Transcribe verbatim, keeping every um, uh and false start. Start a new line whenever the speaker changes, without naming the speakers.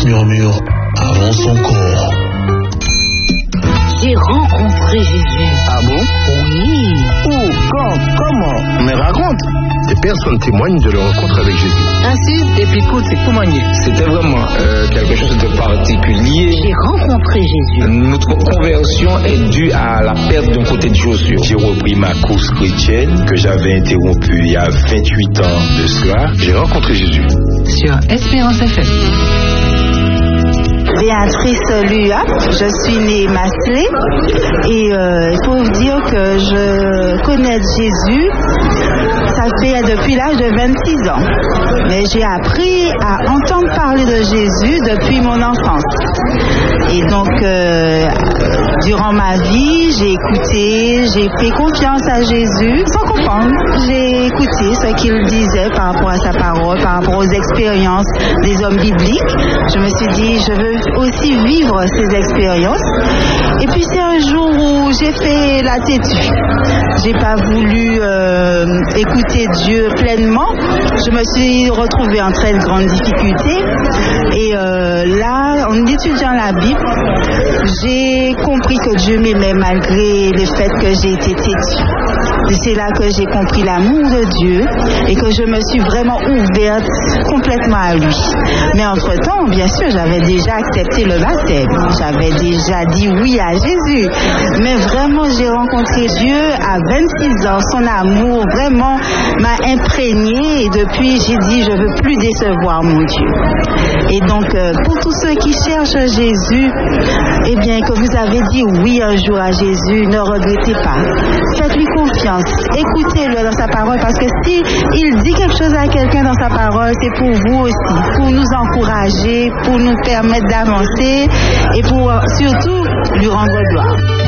murmure avant son corps.
J'ai rencontré Jésus.
Ah bon?
Oui.
Où? Quand? Comment? Mais raconte.
Des personnes témoignent de leur rencontre avec Jésus.
Ainsi, et puis écoute, c'est comment dire? C'était vraiment euh, quelque chose de particulier.
J'ai rencontré Jésus.
Notre conversion est due à la perte d'un côté de chaussure.
J'ai repris ma course chrétienne que j'avais interrompue il y a vingt-huit ans de cela. J'ai rencontré Jésus.
Sur Espérance F M.
Béatrice Lua, je suis née Maslé et euh, il faut vous dire que je connais Jésus, ça fait depuis l'âge de vingt-six ans. Mais j'ai appris à entendre parler de Jésus depuis mon enfance. Et donc, euh, durant ma vie, j'ai écouté, j'ai fait confiance à Jésus sans comprendre. J'ai écouté ce qu'il disait par rapport à sa parole, par rapport aux expériences des hommes bibliques. Je me suis dit, je veux aussi vivre ces expériences. Et puis c'est un jour où j'ai fait la têtue. J'ai pas voulu euh, écouter Dieu pleinement. Je me suis retrouvée en très grande difficulté. Et euh, là, en étudiant la Bible, j'ai compris que Dieu m'aimait malgré le fait que j'ai été têtue. Et c'est là que j'ai compris l'amour de Dieu et que je me suis vraiment ouverte complètement à lui. Mais entre-temps, bien sûr, j'avais déjà accepté le baptême. J'avais déjà dit oui à Jésus. Mais vraiment, j'ai rencontré Dieu à vingt-six ans. Son amour vraiment m'a imprégnée et depuis, j'ai dit, je ne veux plus décevoir mon Dieu. Et donc, euh, pour tous ceux qui cherchent Jésus, eh bien, que vous avez dit oui un jour à Jésus, ne regrettez pas. Faites-lui confiance. Écoutez-le dans sa parole parce que si il dit quelque chose à quelqu'un dans sa parole, c'est pour vous aussi, pour nous encourager, pour nous permettre d'avancer et pour surtout lui rendre gloire.